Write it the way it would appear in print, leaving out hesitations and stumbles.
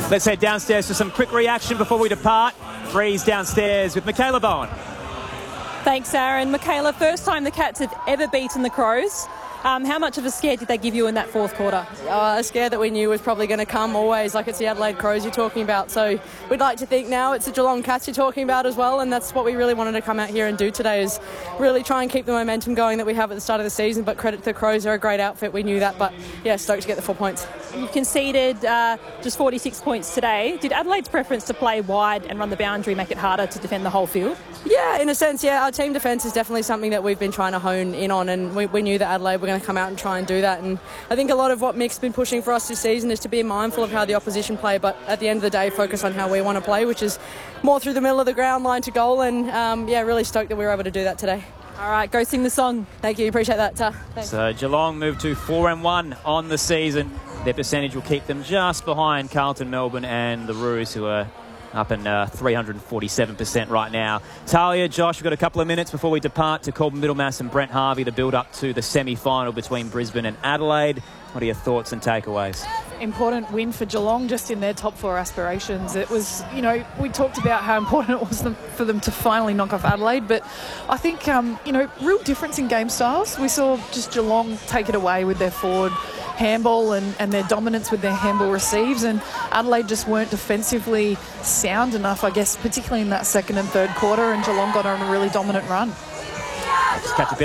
Let's head downstairs for some quick reaction before we depart. Freeze downstairs with Michaela Bowen. Thanks, Aaron. Michaela, first time the Cats have ever beaten the Crows. How much of a scare did they give you in that fourth quarter? A scare that we knew was probably going to come always, like it's the Adelaide Crows you're talking about. So we'd like to think now it's the Geelong Cats you're talking about as well, and that's what we really wanted to come out here and do today, is really try and keep the momentum going that we have at the start of the season. But credit to the Crows, they're a great outfit, we knew that, but yeah, stoked to get the 4 points. You've conceded just 46 points today. Did Adelaide's preference to play wide and run the boundary make it harder to defend the whole field? Yeah, in a sense, yeah. Our team defence is definitely something that we've been trying to hone in on, and we knew that Adelaide were going to come out and try and do that. And I think a lot of what Mick's been pushing for us this season is to be mindful of how the opposition play, but at the end of the day, focus on how we want to play, which is more through the middle of the ground, line to goal. And yeah, really stoked that we were able to do that today. All right, go sing the song. Thank you, appreciate that. Thanks. So Geelong moved to 4-1 on the season. Their percentage will keep them just behind Carlton, Melbourne and the Roos, who are up in 347% right now. Talia, Josh, we've got a couple of minutes before we depart to Corbin Middlemass and Brent Harvey to build up to the semi-final between Brisbane and Adelaide. What are your thoughts and takeaways? Important win for Geelong just in their top four aspirations. It was, you know, we talked about how important it was for them to finally knock off Adelaide, but I think, you know, real difference in game styles. We saw just Geelong take it away with their forward handball and their dominance with their handball receives, and Adelaide just weren't defensively sound enough, I guess, particularly in that second and third quarter, and Geelong got on a really dominant run. Just catch a bit